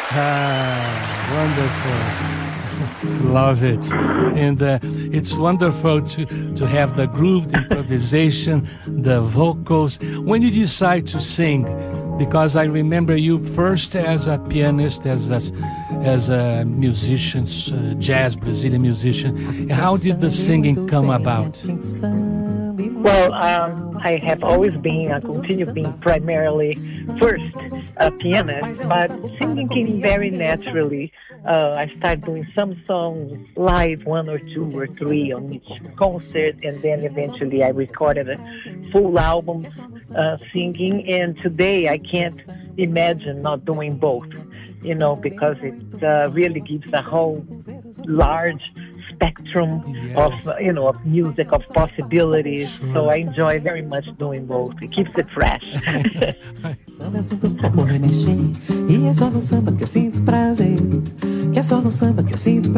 Wonderful. Love it. And it's wonderful to have the grooved improvisation, the vocals. When did you decide to sing? Because I remember you first as a pianist, as a musician, jazz Brazilian musician. How did the singing come about? Well, I have always been, I continue being primarily first a pianist, but singing came very naturally. I started doing some songs live, one or two or three on each concert, and then eventually I recorded a full album singing. And today I can't imagine not doing both, because it really gives a whole large spectrum of of music, of possibilities. Sure. So I enjoy very much doing both. It keeps it fresh. Samba é assunto pra morrer, mexer. E é só no samba que eu sinto prazer. Que é só no samba que eu sinto prazer.